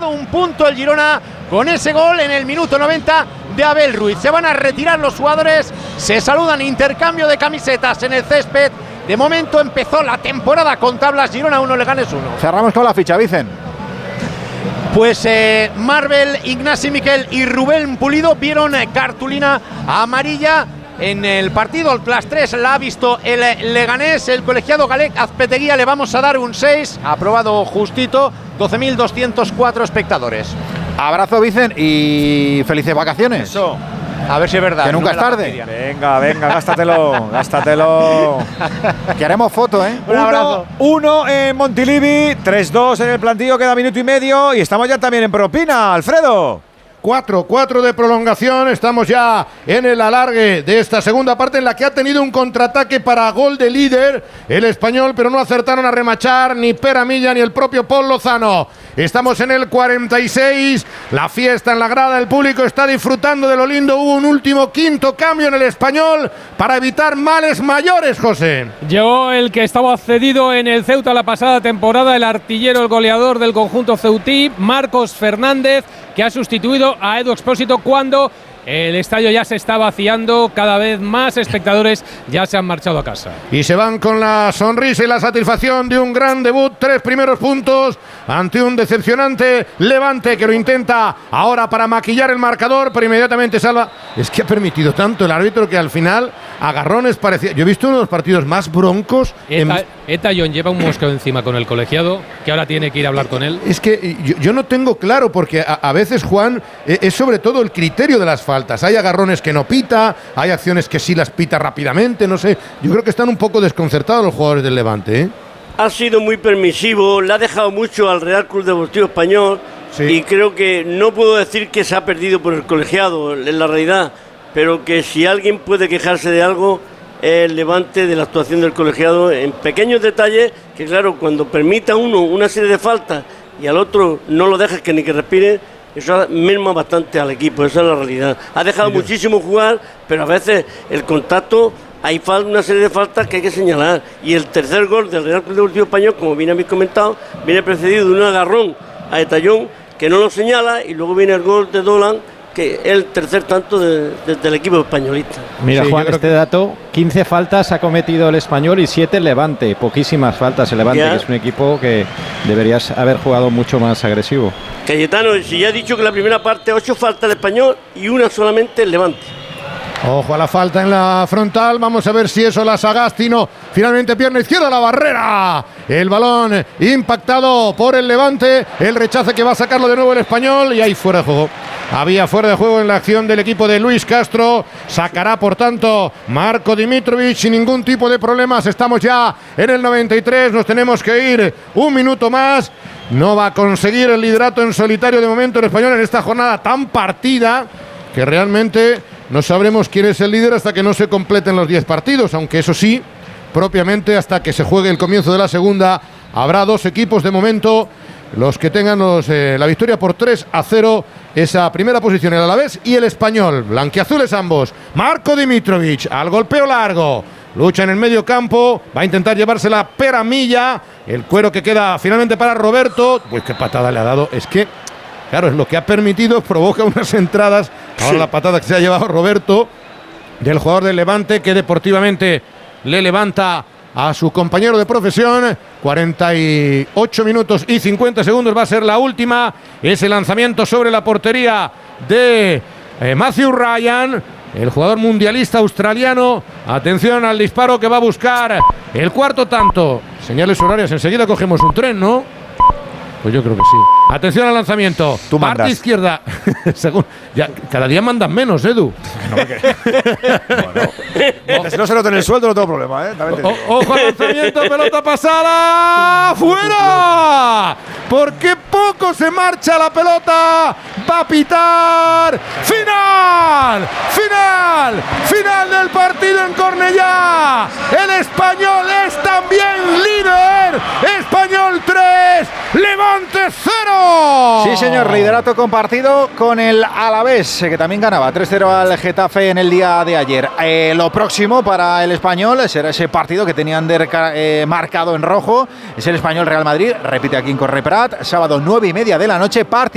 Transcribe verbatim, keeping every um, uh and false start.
un punto el Girona con ese gol en el minuto noventa de Abel Ruiz. Se van a retirar los jugadores, se saludan, intercambio de camisetas en el césped. De momento empezó la temporada con tablas, Girona uno, Leganés uno. Cerramos con la ficha, Vicen. Pues eh, Marvel, Ignasi Miquel y Rubén Pulido vieron eh, cartulina amarilla en el partido. Las tres la ha visto el Leganés. El colegiado Galec Azpeteguía le vamos a dar un seis, aprobado justito, doce mil doscientos cuatro espectadores. Abrazo, Vicen, y felices vacaciones. Eso. A ver si es verdad. Que nunca es tarde. Venga, venga, gástatelo, gástatelo. Que haremos foto, ¿eh? Un abrazo. Uno en Montilivi, tres dos en el plantillo, queda minuto y medio y estamos ya también en propina, Alfredo. cuatro cuatro de prolongación, estamos ya en el alargue de esta segunda parte en la que ha tenido un contraataque para gol de líder el Español, pero no acertaron a remachar ni Pera Milla ni el propio Paul Lozano. Estamos en el cuarenta y seis, la fiesta en la grada, el público está disfrutando de lo lindo. Hubo un último quinto cambio en el Español para evitar males mayores, José. Llegó el que estaba cedido en el Ceuta la pasada temporada, el artillero, el goleador del conjunto ceutí, Marcos Fernández, que ha sustituido a Edu Expósito cuando el estadio ya se está vaciando, cada vez más espectadores ya se han marchado a casa. Y se van con la sonrisa y la satisfacción de un gran debut, tres primeros puntos ante un decepcionante Levante que lo intenta ahora para maquillar el marcador, pero inmediatamente salva. Es que ha permitido tanto el árbitro que al final agarrones parecía. Yo he visto uno de los partidos más broncos. Eta, en... Eta John lleva un mosqueo encima con el colegiado, que ahora tiene que ir a hablar con él. Es que yo, yo no tengo claro, porque a, a veces, Juan, es sobre todo el criterio de las faltas. Hay agarrones que no pita, hay acciones que sí las pita rápidamente, no sé. Yo creo que están un poco desconcertados los jugadores del Levante, ¿eh? Ha sido muy permisivo, le ha dejado mucho al Real Club Deportivo Español, sí. Y creo que no puedo decir que se ha perdido por el colegiado, en la realidad, pero que si alguien puede quejarse de algo es el Levante, de la actuación del colegiado en pequeños detalles, que claro, cuando permita a uno una serie de faltas y al otro no lo dejes que ni que respire, eso merma bastante al equipo, esa es la realidad. Ha dejado sí, muchísimo jugar, pero a veces el contacto, hay una serie de faltas que hay que señalar. Y el tercer gol del Real Club Deportivo Español, como bien habéis comentado, viene precedido de un agarrón a Etallón que no lo señala, y luego viene el gol de Dolan, que es el tercer tanto de, de, del equipo españolista. Mira, sí, Juan, este que... dato, quince faltas ha cometido el Español y siete el Levante, poquísimas faltas el Levante, ya. Que es un equipo que deberías haber jugado mucho más agresivo. Cayetano, si ya he dicho que la primera parte, ocho faltas el Español y una solamente el Levante. Ojo a la falta en la frontal, vamos a ver si eso la Sagastino, finalmente pierna izquierda, la barrera, el balón impactado por el Levante, el rechace que va a sacarlo de nuevo el Español y ahí fuera de juego. Había fuera de juego en la acción del equipo de Luis Castro, sacará por tanto Marco Dimitrovic sin ningún tipo de problemas. Estamos ya en el noventa y tres, nos tenemos que ir un minuto más. No va a conseguir el liderato en solitario de momento el Español en esta jornada tan partida que realmente no sabremos quién es el líder hasta que no se completen los diez partidos, aunque eso sí, propiamente hasta que se juegue el comienzo de la segunda, habrá dos equipos de momento, los que tengan los, eh, la victoria por tres a cero, esa primera posición, el Alavés y el Español, blanquiazules ambos. Marco Dimitrovic al golpeo largo, lucha en el medio campo, va a intentar llevársela Pera Milla, el cuero que queda finalmente para Roberto, pues qué patada le ha dado, es que claro, es lo que ha permitido, provoca unas entradas. Ahora sí. La patada que se ha llevado Roberto, del jugador del Levante, que deportivamente le levanta a su compañero de profesión. cuarenta y ocho minutos y cincuenta segundos va a ser la última. Ese lanzamiento sobre la portería de eh, Matthew Ryan, el jugador mundialista australiano. Atención al disparo que va a buscar el cuarto tanto. Señales horarias, enseguida cogemos un tren, ¿no? Pues yo creo que sí. Atención al lanzamiento. Tú parte mandas. Izquierda. Según, ya, cada día mandan menos, Edu. No, bueno. Si no se nota en el sueldo, no tengo problema, ¿eh? O, ojo al lanzamiento, pelota pasada. ¡Fuera! ¿Por qué poco se marcha la pelota? Va a pitar. ¡Final! ¡Final! ¡Final del partido en Cornellá! El Español es también líder. Español tres. ¡Levante cero! Sí, señor, liderato compartido con el Alavés, que también ganaba tres cero al Getafe en el día de ayer. Eh, lo próximo para el Español será ese partido que tenían de, eh, marcado en rojo. Es el Español Real Madrid, repite aquí en Corre Prat, sábado nueve y media de la noche, partido.